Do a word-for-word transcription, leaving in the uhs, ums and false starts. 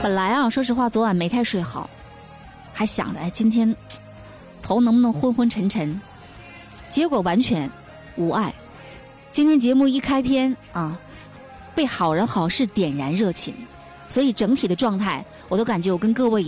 本来啊，说实话，昨晚没太睡好，还想着哎，今天头能不能昏昏沉沉，结果完全无碍。今天节目一开篇啊，被好人好事点燃热情，所以整体的状态，我都感觉我跟各位